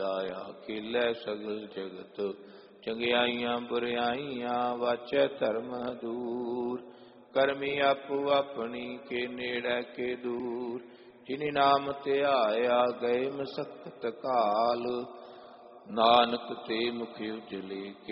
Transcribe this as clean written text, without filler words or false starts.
ਸਦਾਇਆ ਕੀਲੇ ਸਗਲ ਜਗਤ ਚੰਗਿਆਈਆਂ ਬੁਰਿਆਈਆਂ ਵਾਚੈ ਧਰਮ ਦੂਰ ਕਰਮੀ ਆਪੋ ਆਪਣੀ ਕੇ ਨੇੜੇ ਕੇ ਦੂਰ ਜਿਨਿ ਨਾਮ ਧਿਆਇਆ ਗਏ ਮਸਕਤ ਕਾਲ ਨਾਨਕ ਤੇ ਮੁਖ ਉਜਲੇ